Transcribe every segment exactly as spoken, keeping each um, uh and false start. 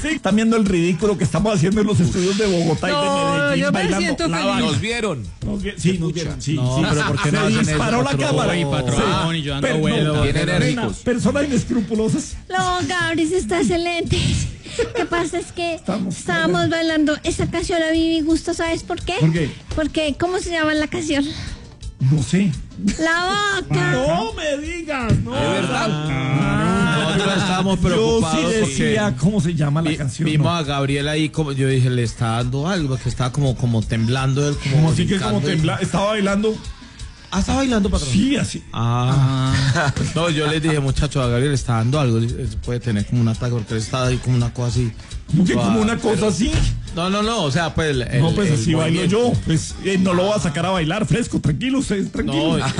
Sí, están viendo el ridículo que estamos haciendo en los estudios de Bogotá no, y de Medellín. yo me bailando siento la feliz. vaca. Nos vieron. Nos vi- sí, nos vieron. Sí, No, sí. pero ¿por qué no Se hacen disparó eso, la patrón? cámara. Ay, patrón, y yo ando Pero bueno. no, Bien Nena, enérgicos. personas inescrupulosas. No, Gabris está excelente. Lo que pasa es que Estamos- estábamos bailando esa canción a mi gusto, ¿sabes por qué? ¿Por qué? Porque, ¿cómo se llama la canción? No sé. La vaca. No me digas, no. ¿De verdad? Nosotros estábamos Yo preocupados sí decía porque cómo se llama la vi- canción. vimos ¿no? a Gabriel ahí, como yo dije, le está dando algo, que estaba como, como temblando él, como, Como así que como brincando. tembla, estaba bailando. Ah, está bailando, patrón. Sí, así. Ah, no, yo les dije, muchacho, a Gabriel le está dando algo, él puede tener como un ataque, porque él está ahí como una cosa así. Como que Ah, como una cosa pero- así. No, no, no, o sea, pues el, el- No, pues el así bailo movimiento. yo. Pues eh, no lo voy a sacar a bailar fresco, tranquilo, ustedes, tranquilo. No,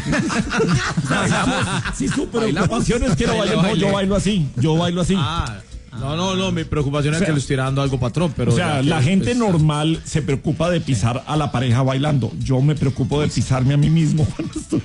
Si su preocupación es que no Baile, bailo, no, yo baile. bailo así, yo bailo así. ah, no, no, no, mi preocupación O sea, es que le estoy dando algo, patrón, pero... O sea, ya que, la gente pues, normal se preocupa de pisar a la pareja bailando. Yo me preocupo de pisarme a mí mismo cuando estoy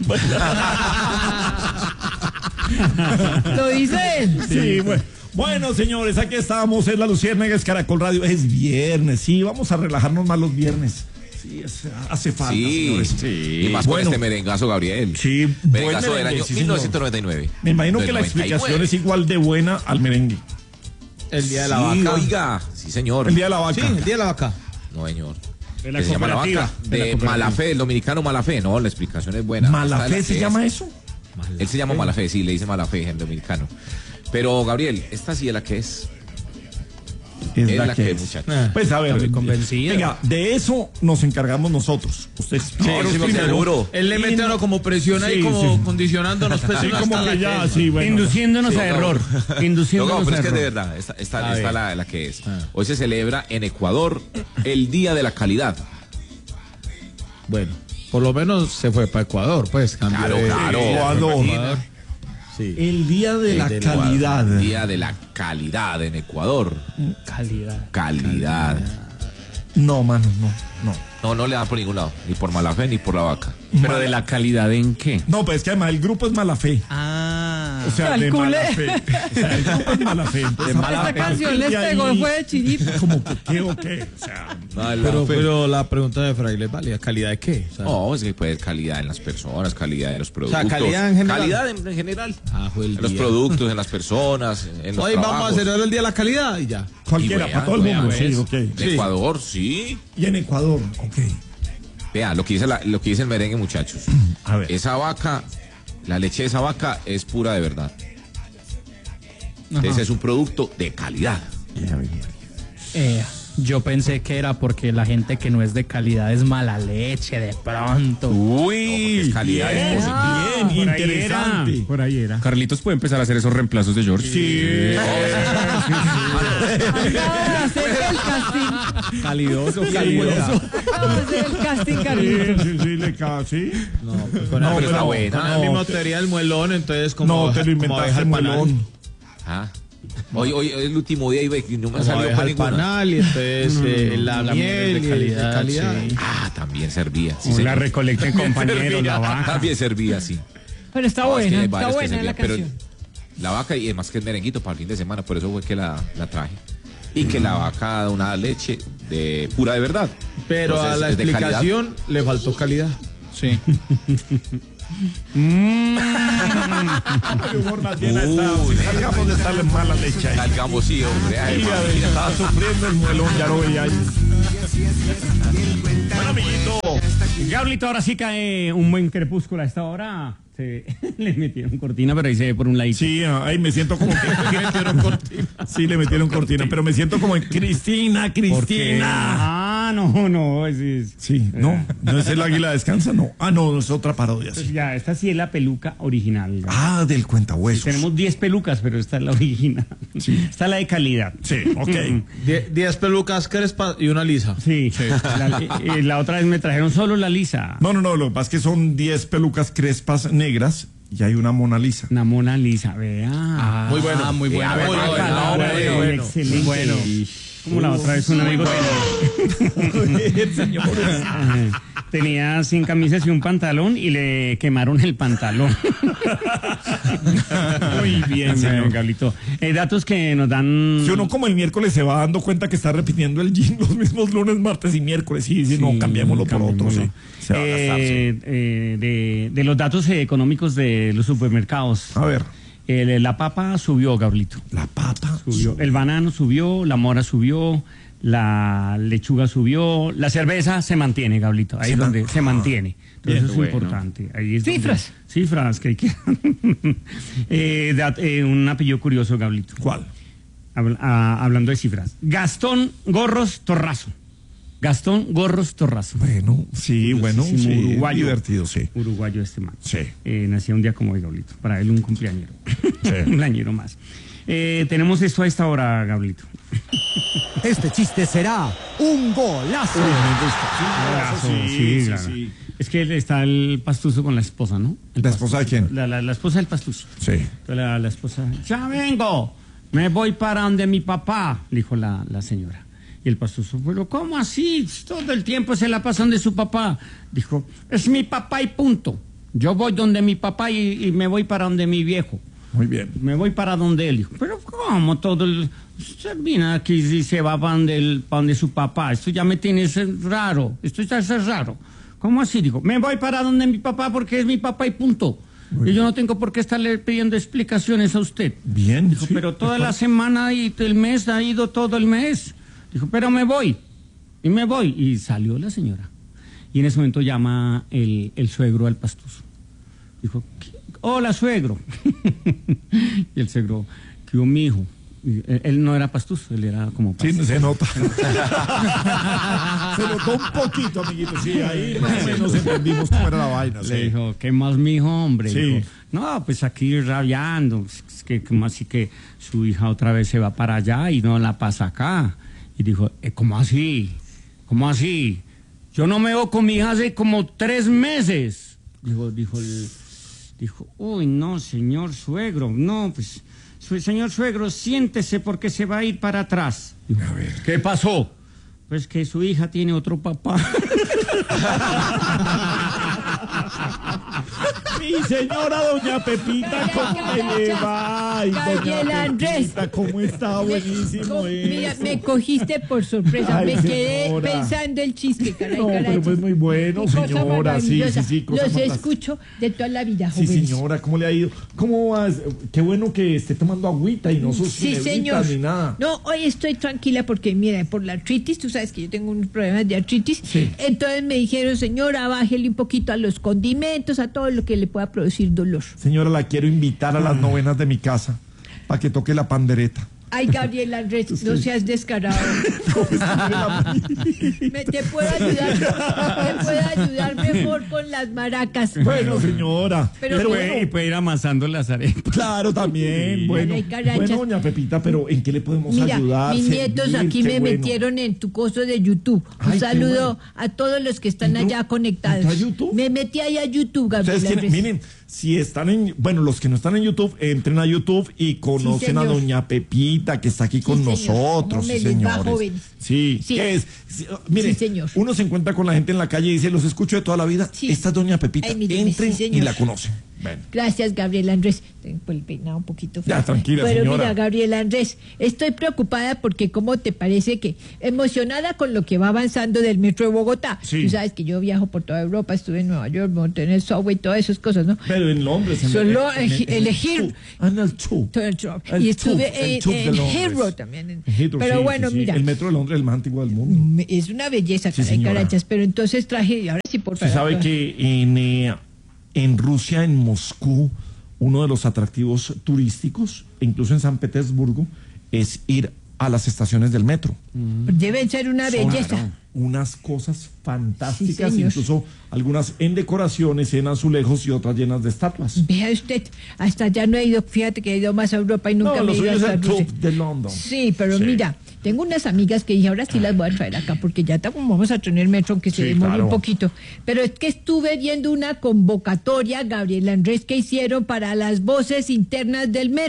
bailando. Lo dice él. Sí, bueno. Bueno, señores, aquí estamos, es la Luciérnagas Caracol Radio. Es viernes, sí, vamos a relajarnos más los viernes. Sí, es- hace falta, Sí. señores. Y más con Bueno. este merengazo, Gabriel. Sí, buen Merengazo del merengue, año sí, mil novecientos noventa y nueve. Me imagino Del que la noventa y nueve. explicación es igual de buena al merengue. El día de la Sí, vaca. oiga. Sí, señor. El día de la vaca. Sí, el día de la vaca. No, señor. De la Que se llama la cooperativa. vaca. De la De cooperativa. Malafé, el dominicano Malafé. No, la explicación es buena. Esta ¿Malafé es se la que llama es. eso? Él se llama Malafé, sí, le dice Malafé, el dominicano. Pero, Gabriel, esta sí es la que es. Es, Es la, la que, que es. es, muchachos. Ah, Pues a ver, estoy convencido. venga, de eso nos encargamos nosotros. Ustedes, Sí, Pero sí, porque primero- seguro. Él le mete a uno como presión ahí, Sí, como sí. condicionándonos. Pues, Sí, uno como hasta que la ya, que- sí, bueno. Induciéndonos Sí, a no. error. No, Induciéndonos no, pero a es que de error. verdad, esta, esta, A esta ver. la, la que es. Ah. Hoy se celebra en Ecuador el Día de la Calidad. Bueno, por lo menos se fue para Ecuador, pues. cambió Claro, de- claro. Ecuador. Imagina. Sí. El día de El la del calidad. Ecuador, Día de la Calidad en Ecuador. Calidad. Calidad. No, mano, no, no. No, no le da por ningún lado. Ni por Malafé ni por la vaca. Pero de la calidad en qué? No, pues es que además el grupo es mala fe. Ah. O sea, de Calcule. mala fe. O sea, el grupo es mala fe. Entonces, De mala Esta fe. canción les de ahí- pegó, fue de chiripa. Como que qué o qué. O sea, Pero, pero la pregunta de Fraile es válida. ¿Calidad de qué? O sea, No, es que puede ser calidad en las personas, calidad de los productos. calidad en general. Calidad en, en general. Ah, fue el En los día. productos, en las personas, en los Hoy vamos a trabajos. celebrar el día de la calidad y ya. cualquiera, Y vea, para todo el vea, mundo. pues. Sí, ok. En Ecuador, sí. Y en Ecuador, ok. Vea, lo que dice, la- lo que dice el merengue, muchachos. A ver. Esa vaca, la leche de esa vaca es pura de verdad. Ese es un producto de calidad. Eh, yo pensé que era porque la gente que no es de calidad es mala leche, de pronto. Uy, es calidad, bien, es positiva. bien, Por ahí interesante. era, por ahí era. Carlitos puede empezar a hacer esos reemplazos de George. Sí. Acaba de hacer el casting. Calidoso, calidoso. Acaba de hacer el casting, Sí, Carlitos. sí, sí, le cae, sí. No, pues con, No, el, pero está con buena. la misma No, te- teoría del muelón, entonces como No, te lo como inventaste, abeja al panal. muelón. Ah. Hoy, hoy es el último día y ve que no me ha Como salido abeja para al ninguna. panal y entonces eh, la, la miel miel y de de calidad, calidad. sí. Ah, también servía. Sí, O la señor. recolecten compañeros, la vaca. También servía, sí. Pero está No, es que buena, hay está varios que buena la servían, pero canción. la vaca y además que es merenguito para el fin de semana, por eso fue que la, la traje. Y que la vaca da una leche de pura de verdad. Pero Entonces, a la es de calidad. explicación le faltó calidad. Sí. El humor más bien está. Uy, Salgamos de estarle mala leche ahí. Salgamos, sí, hombre. Ay, Sí, a ver, mamita. estaba sufriendo el muelón, ya lo veía ahí. Bueno, amiguito. Gablito, ahora sí cae un buen crepúsculo a esta hora. Se le metieron cortina, pero ahí se ve por un ladito. Sí, ahí me siento como que le metieron cortina. Sí, le metieron cortina, pero me siento como en Cristina, Porque- Cristina. Ah, no, no, ese es. Sí, no, no es el águila descansa, no. Ah, no, es otra parodia. Pues Sí. ya, esta sí es la peluca original. Ah, del cuentahuesos. Tenemos diez pelucas, pero esta es la original. Sí. Esta es la de calidad. Sí, ok. Die- diez pelucas crespas y una lisa. Sí, La, eh, la otra vez me trajeron solo la lisa. No, no, no, lo que pasa es que son diez pelucas crespas negras y hay una Mona Lisa. Una Mona Lisa, vea. Muy bueno. muy buena, Muy muy bueno, bueno, no, muy bueno, bueno. excelente. Bueno. Como la otra vez un amigo. Señores. tenía sin camisas y un pantalón y le quemaron el pantalón. Muy bien, señor. Gablito. Eh, datos que nos dan... Si uno como el miércoles se va dando cuenta que está repitiendo el gym los mismos lunes, martes y miércoles, y dice, Sí, no, cambiémoslo por otro, cambiémoslo. sí. Se va a gastar, sí. Eh, eh, de, de los datos eh, económicos de los supermercados. A ver, Eh, la papa subió, Gablito. la papa Subió. El banano subió, la mora subió, la lechuga subió, la cerveza se mantiene, Gablito. Ahí Se es man- donde se mantiene. Entonces Bien, eso es bueno. importante. Ahí es donde- Cifras. Cifras que hay que... eh, dat- eh, un apellido curioso, Gablito. ¿Cuál? Habl- a- hablando de cifras. Gastón Gorros Torrazo. Gastón Gorros Torrazo. Bueno, sí, bueno, sí, Curiosísimo, uruguayo. divertido, sí. Uruguayo este man. Sí. Eh, nació un día como hoy, Gablito. Para él un cumpleañero. Sí. un cumpleañero más. Eh, tenemos esto a esta hora, Gablito. Este chiste será un golazo. Golazo, sí, sí, sí, claro. sí. Es que él está el pastuso con la esposa, ¿no? El ¿La esposa de pastuso. quién? La, la- la esposa del pastuso. Sí. Entonces la, la esposa, ya vengo, me voy para donde mi papá, dijo la, la señora. Y el pastuso, pero ¿cómo así? Todo el tiempo se la pasan de su papá. Dijo, es mi papá y punto. Yo voy donde mi papá y, y me voy para donde mi viejo. Muy bien. Me voy para donde él. Dijo, pero ¿cómo todo el... Usted viene aquí y se va para donde, el- para donde su papá. Esto ya me tiene ser- raro. Esto ya es raro. ¿Cómo así? Dijo, me voy para donde mi papá porque es mi papá y punto. Muy y yo no tengo por qué estarle pidiendo explicaciones a usted. Bien. Dijo, sí, pero toda de la acuerdo. semana y el mes ha ido todo el mes. Dijo, pero me voy. Y me voy. Y salió la señora. Y en ese momento llama el, el suegro al pastuso. Dijo, ¿qué? Hola, suegro. Y el suegro, ¿qué hubo, mi hijo? Y él, él no era pastuso, él era como Sí, pastuso. se nota. Se notó un poquito, amiguito. Sí, ahí más o menos entendimos cómo era la vaina. Le Sí. dijo, ¿qué más, mi hijo, hombre? Sí. Dijo, no, pues aquí rabiando. Es que como así que su hija otra vez se va para allá y no la pasa acá. Y dijo, "Eh, ¿cómo así? ¿Cómo así? Yo no me veo con mi hija hace como tres meses. Dijo, dijo el... Dijo, uy, no, señor suegro, no, pues, su- señor suegro, siéntese porque se va a ir para atrás. Dijo, A ver. ¿qué pasó? Pues que su hija tiene otro papá. Mi señora doña Pepita, ¿cómo me le va? Ay, Gabriel doña Andrés. Pepita, ¿cómo está? Buenísimo Me, mira, eso. me cogiste por sorpresa. Ay, me quedé señora. pensando el chiste, caray, No, caray. pero pues muy bueno, Qué cosa señora. Sí, sí, maravillosa. sí. cosa Los fantástica. escucho de toda la vida, Sí, jóvenes. señora, ¿cómo le ha ido? ¿Cómo vas? Qué bueno que esté tomando agüita y no sus Sí, ginebritas señor. ni nada. No, hoy estoy tranquila porque, mira, por la artritis, tú sabes que yo tengo unos problemas de artritis. Sí. Entonces me dijeron, señora, bájele un poquito a los condimentos, a todo lo que le pueda producir dolor. Señora, la quiero invitar a las novenas de mi casa para que toque la pandereta. Ay, Gabriel Andrés, no seas descarado. Me, te puedo ayudar, te puedo ayudar mejor con las maracas. Bueno, señora. Pero- Pero, Puede- y bueno, puede ir amasando las arepas. claro, también. Sí. Bueno, Ay, carachas. bueno, doña Pepita, pero ¿en qué le podemos Mira, ayudar? mis nietos Servir, aquí qué me bueno. metieron en tu coso de YouTube. Un Ay, qué saludo bueno. a todos los que están ¿Entró- allá conectados. entró a YouTube? Me metí ahí a YouTube, Gabriel Ustedes tienen- Andrés. miren, si están en, bueno, los que no están en YouTube, entren a YouTube y conocen a señor. doña Pepita, que está aquí Sí, con señor. nosotros, ¿Cómo me sí, les va, señores. jóvenes? Sí, Sí. ¿qué es? Sí, uh, mire, Sí, señor. uno se encuentra con la gente en la calle y dice, los escucho de toda la vida. Sí. Esta es doña Pepita. Ay, míreme, entren sí, y señor. la conocen. Ven. Gracias, Gabriel Andrés. Tengo el peinado un poquito feo. Ya, tranquila, Pero señora. mira, Gabriel Andrés, estoy preocupada porque, ¿cómo te parece que emocionada con lo que va avanzando del metro de Bogotá? Sí. Tú sabes que yo viajo por toda Europa, estuve en Nueva York, monté en el subway y todas esas cosas, ¿no? Pero en Londres. en- Solo en- en- elegir- en- elegir- Ah, en el tube. Todo el tro- El y estuve tube, el en, tube de en Londres. Heathrow también. en- En Heathrow, pero sí, bueno, sí, sí. mira. El metro de Londres es el más antiguo del mundo. me- Es una belleza, Sí, caray, señora. carachas, pero entonces traje, y ahora sí, por Usted favor. sabe que en, eh, en Rusia, en Moscú, uno de los atractivos turísticos, e incluso en San Petersburgo, es ir a las estaciones del metro. Deben ser una Son belleza. unas cosas fantásticas, Sí, señor. incluso algunas en decoraciones, en azulejos y otras llenas de estatuas. Vea usted, hasta allá no he ido, fíjate que he ido más a Europa y nunca No, me lo he ido suyo es hasta el Rusia. Tube de London. Sí, pero Sí. mira, tengo unas amigas que dije, ahora sí las voy a traer acá, porque ya ta- vamos a tener metro, aunque se Sí, demore claro. un poquito. Pero es que estuve viendo una convocatoria, Gabriel Andrés, que hicieron para las voces internas del metro.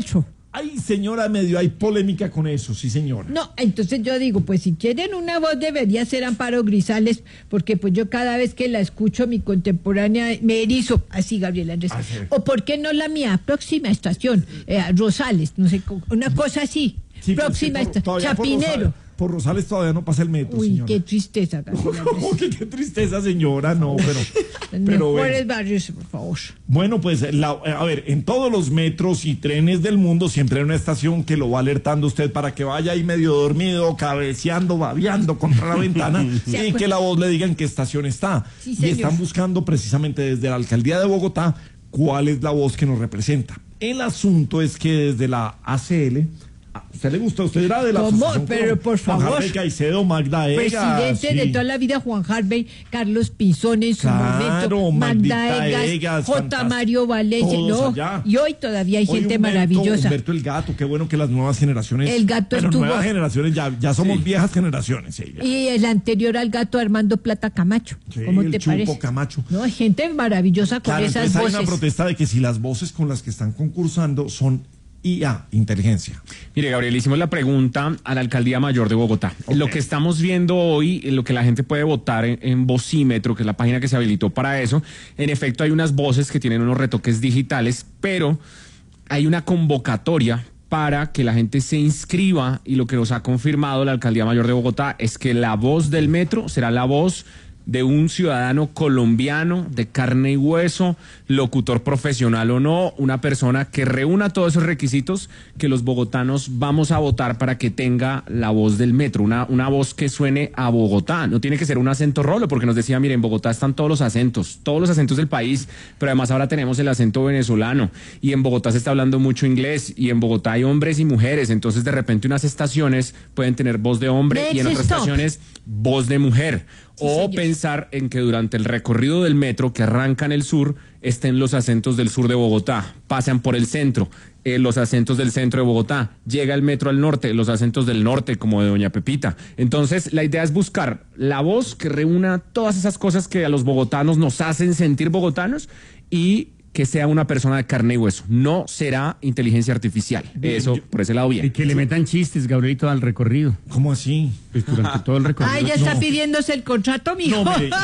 Ay, señora, medio hay polémica con eso, sí, señora. No, entonces yo digo, pues si quieren una voz debería ser Amparo Grisales, porque pues yo cada vez que la escucho, mi contemporánea, me erizo, así, Gabriel Andrés. Ah, sí. O ¿por qué no la mía? Próxima estación, eh, Rosales, no sé, una cosa así. Sí, pero Próxima sí, por- estación, todavía por Chapinero. Rosales, por Rosales todavía no pasa el metro, Uy, señora. qué tristeza, Gabriel Andrés. ¿Cómo que qué tristeza, señora? No, pero... Los pero mejores bueno. barrios, por favor. Bueno, pues, la- a ver, en todos los metros y trenes del mundo siempre hay una estación que lo va alertando usted para que vaya ahí medio dormido, cabeceando, babeando contra la ventana y que la voz le diga en qué estación está. Sí, y señor. están buscando precisamente desde la alcaldía de Bogotá cuál es la voz que nos representa. El asunto es que desde la A C L... ¿A usted le gusta? ¿Usted era de la ¿Cómo? asociación Pero, con por Juan favor. Harvey Caicedo, Magda Egas? Presidente de sí. toda la vida, Juan Harvey, Carlos Pinzón en su Claro, momento, Magdita Magda Egas, Egas, J. fantástico. Mario Valencia, Todos no, allá. y hoy todavía hay Hoy gente Humberto, maravillosa. Humberto el Gato, qué bueno que las nuevas generaciones... El Gato bueno, estuvo- nuevas generaciones, ya, ya somos viejas generaciones. Sí, ya. Y el anterior al gato Armando Plata Camacho. Sí, ¿Cómo el te Chupo parece? Camacho. No, hay gente maravillosa con Claro, esas entonces hay voces. una protesta de que si las voces con las que están concursando son I A, inteligencia. Mire, Gabriel, hicimos la pregunta a la Alcaldía Mayor de Bogotá. Ok. Lo que estamos viendo hoy, lo que la gente puede votar en, en Vocímetro, que es la página que se habilitó para eso, en efecto hay unas voces que tienen unos retoques digitales, pero hay una convocatoria para que la gente se inscriba, y lo que nos ha confirmado la Alcaldía Mayor de Bogotá es que la voz del metro será la voz de un ciudadano colombiano de carne y hueso, locutor profesional o no, una persona que reúna todos esos requisitos que los bogotanos vamos a votar para que tenga la voz del metro, una, una voz que suene a Bogotá. No tiene que ser un acento rolo, porque nos decía, miren, en Bogotá están todos los acentos, todos los acentos del país, pero además ahora tenemos el acento venezolano, y en Bogotá se está hablando mucho inglés, y en Bogotá hay hombres y mujeres, entonces de repente unas estaciones pueden tener voz de hombre y en Next otras stop. estaciones voz de mujer. Sí, O señor. pensar en que durante el recorrido del metro que arranca en el sur estén los acentos del sur de Bogotá, pasan por el centro, eh, los acentos del centro de Bogotá, llega el metro al norte, los acentos del norte como de Doña Pepita. Entonces la idea es buscar la voz que reúna todas esas cosas que a los bogotanos nos hacen sentir bogotanos y que sea una persona de carne y hueso. No será inteligencia artificial. Eso, por ese lado, Y bien. que le metan chistes, Gabrielito, al recorrido. ¿Cómo así? Pues durante todo el recorrido. Ay, ya está pidiéndose el contrato, mijo. No, mire,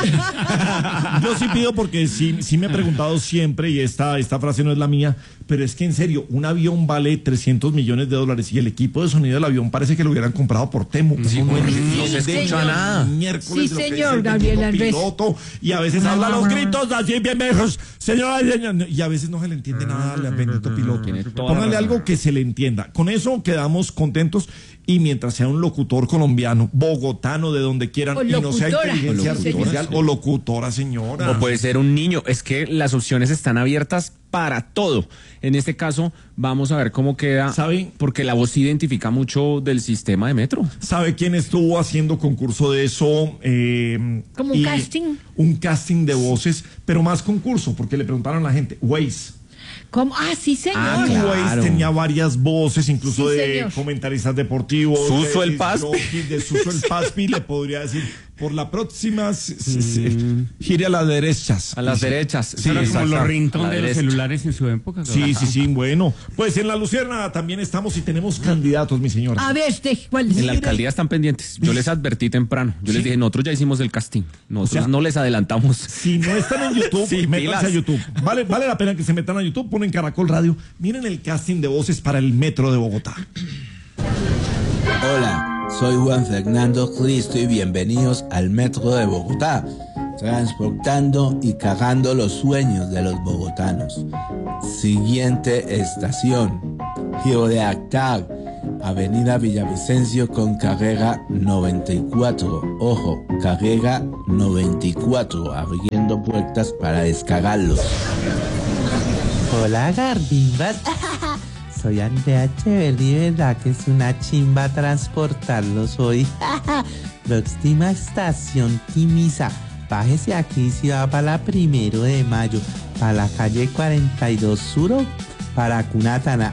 yo sí pido porque sí, sí me he preguntado siempre, y esta, esta frase no es la mía, pero es que en serio, un avión vale trescientos millones de dólares y el equipo de sonido del avión parece que lo hubieran comprado por Temu. Sí, Eso no, porque es- no se de escucha nada. miércoles Sí, de lo que señor, dice el Gabriel bendito Andrés. piloto, y a veces habla los gritos así bien viejos, señora, señora, y a veces no se le entiende nada al bendito piloto. Tiene toda la Póngale razón. algo que se le entienda. Con eso quedamos contentos, y mientras sea un locutor colombiano, bogotano, de donde quieran, O y no sea locutora. inteligencia O locutora, artificial, o locutora, señora. O puede ser un niño. Es que las opciones están abiertas para todo. En este caso, vamos a ver cómo queda. ¿Sabe? Porque la voz identifica mucho del sistema de metro. ¿Sabe quién estuvo haciendo concurso de eso? Eh, ¿Como un y- casting? Un casting de voces, pero más concurso, porque le preguntaron a la gente, Waze. ¿Cómo? Ah, sí, señor. Ah, Y claro. Waze tenía varias voces, incluso Sí, de señor. comentaristas deportivos. Suso de el disc Paspi. jockey, De Suso el Paspi, le podría decir, por la próxima, s- s- s- gire a las derechas. A las Sí. derechas. Sí, Era como exacto. los A ringtones la de los derecha. celulares en su época. Sí, sí, sí, bueno. Pues en la Luciérnaga también estamos y tenemos candidatos, mi señora. A ver, este, ¿cuál es? En la alcaldía están pendientes. Yo les advertí temprano. Yo les dije, nosotros ya hicimos el casting. Nosotros O sea, no les adelantamos. Si no están en YouTube, Sí, métanse pilas. a YouTube. Vale, vale la pena que se metan a YouTube, ponen Caracol Radio. Miren el casting de voces para el Metro de Bogotá. Hola, soy Juan Fernando Cristo y bienvenidos al Metro de Bogotá, transportando y cagando los sueños de los bogotanos. Siguiente estación, Giro de Actar, Avenida Villavicencio con carrera noventa y cuatro. Ojo, carrera noventa y cuatro, abriendo puertas para descargarlos. Hola, Gardimbas. Soy Andrea Echeverri, ¿verdad que es una chimba transportarlos hoy? Próxima estación, Timisa. Bájese aquí si va para la primero de mayo, para la calle cuarenta y dos Sur, o para Cunatana.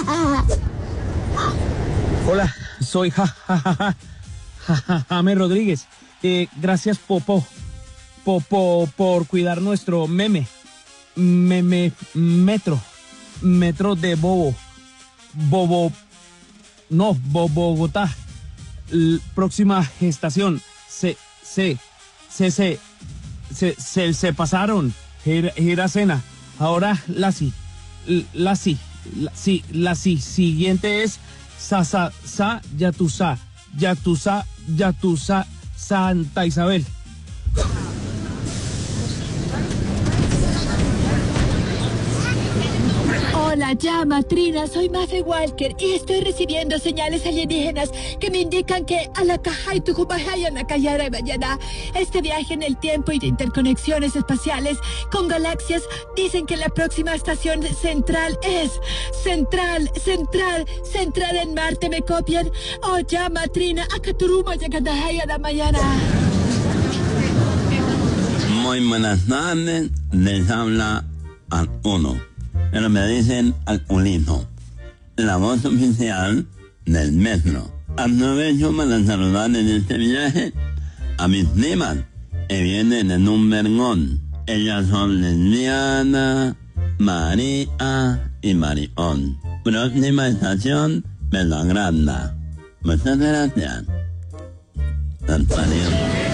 Hola, soy ja, ja, ja, ja, ja, ja, James Rodríguez. Eh, gracias, Popo, Popo, por cuidar nuestro meme, meme, metro, metro de bobo. Bobo, no, Bo- Bogotá. L- próxima estación, se, se, se, se, se, se, se pasaron, Gira- Giracena. Ahora la sí, l- la sí, la sí, la sí, siguiente es Sa, Sa, Sa, Yatusa, Yatusa, Yatusa, Santa Isabel. Hola, llama Trina, soy Mafe Walker y estoy recibiendo señales alienígenas que me indican que a la Cajay Tucumajaya Nakayara Bayana, este viaje en el tiempo y de interconexiones espaciales con galaxias, dicen que la próxima estación central es Central, Central, Central en Marte, ¿me copian? Oh, llama Trina, Akaturuma Yakandahaya Damayana. Muy buenas tardes, les habla al uno, pero me dicen al ulino, la voz oficial del metro. Aprovecho para saludar en este viaje a mis primas que vienen en un vergón. Ellas son Lesbiana, María y Marión. Próxima estación, Belogranda. Muchas gracias. Hasta luego.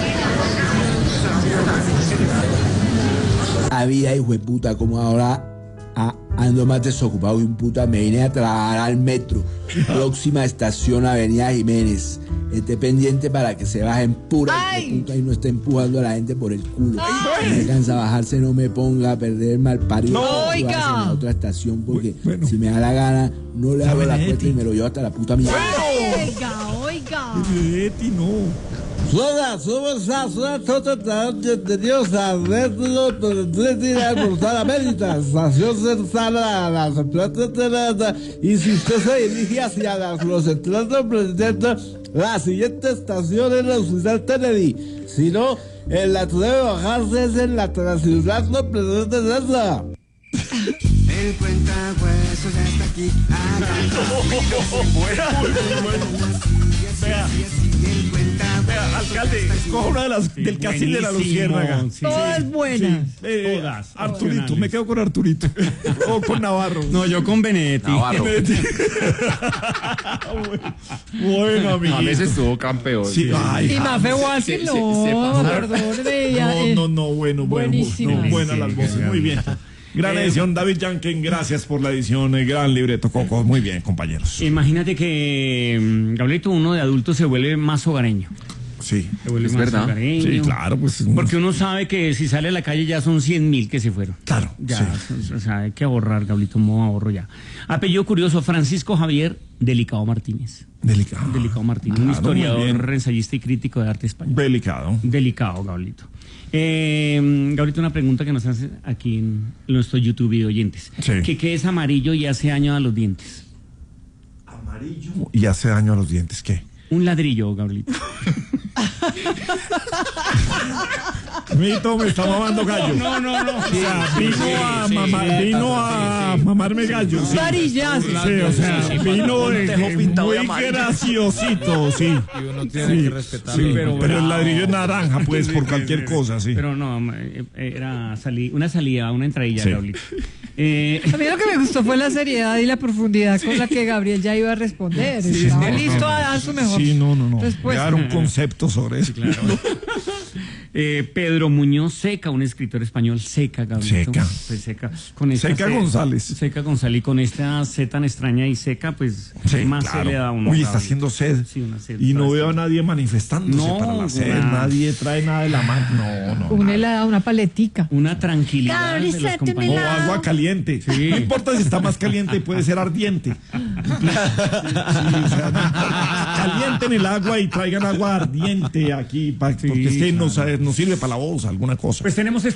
Había hijo de puta, como ahora ah, ando más desocupado y un puta me vine a trabajar al metro. Próxima estación, Avenida Jiménez. Esté pendiente para que se bajen pura hijo de puta y no esté empujando a la gente por el culo. Si me cansa bajarse, no me ponga a perder mal parido. No, oiga. A otra estación porque bueno, si me da la gana, no le hago la cuenta y me lo llevo hasta la puta mierda. Oiga, oiga. Betty, no. Hola, somos bienvenidos a Metro Portal América, estación central a las plantas de nada. Y si usted se dirige hacia las los centrales del presidente, la siguiente estación es la ciudad Kennedy. Si no, en la que debe bajarse es en la ciudad del presidente Nasa. El cuentahuesos ya está aquí. Vea, vea, alcalde, escoja una de las del casting de la Luciérnaga. Sí, Todas sí. buenas. Sí, eh, Todas. Arturito, me quedo con Arturito. O con Navarro. No, yo con Benedetti. Navarro. Benedetti. Bueno, amigo. A veces estuvo campeón. Sí, ay, Y Mafe Walker, no, perdóneme. No, no, no, bueno, bueno. Buenísimo. No, buenas las voces, muy bien. Gran edición, David Yanken, gracias por la edición, el gran libreto, Coco, muy bien, compañeros. Imagínate que, Gabrielito, uno de adulto se vuelve más hogareño. Sí, se vuelve es más verdad. hogareño. Sí, claro, pues. Porque uno sabe que si sale a la calle ya son cien mil que se fueron. Claro, ya, sí. O sea, hay que ahorrar, Gabrielito, modo ahorro ya. Apellido curioso, Francisco Javier Delicado Martínez. Delicado. Delicado Martínez, un Claro, historiador, ensayista y crítico de arte español. Delicado. Delicado, Gabrielito. Eh, Gabrielito, una pregunta que nos hace aquí en nuestro YouTube y oyentes. Sí. ¿Qué, ¿Qué es amarillo y hace daño a los dientes? Amarillo. Y hace daño a los dientes, ¿qué? Un ladrillo, Gabrielito. Mito, me está mamando gallo. No, no, no. O sea, vino a mamar, vino a mamarme gallo. Sí. Varillazo. Sí, o sea, Sí, sí, vino un de, tejo pintado de muy amarillo. graciosito, sí. Y uno tiene Sí, que respetarlo. sí, pero pero, el bravo. ladrillo es naranja, pues, por cualquier cosa, sí. Pero no, eh, era sali- una salida, una entradilla, Sí. Gabrielito. Eh, A mí lo que me gustó fue la seriedad y la profundidad con la que Gabriel ya iba a responder. Sí, Estaba no, listo no, a dar su mejor Sí, no, no, no. respuesta. Dar un concepto sobre eso. Claro. Eh, Pedro Muñoz Seca, un escritor español, Seca, Gabrielito. Seca. Pues Seca. Con esta Seca C- González. Seca González. Y con esta C tan extraña y seca, pues Sí, más claro. se le da a uno. Uy, está Gabriel. haciendo sed. Sí, una sed. Y no Para veo a esto. nadie manifestándose No, para la sed. una- Nadie trae nada de la mano. No, no. Un helado, una paletica. Una tranquilidad Gabriel, de los sácate un O compañeros. helado. agua caliente. Sí. No importa si está más caliente, puede ser ardiente. Sí, o sea, no importa. Calienten el agua y traigan agua ardiente aquí, pa- porque es que nos, nos sirve para la voz, alguna cosa. Pues tenemos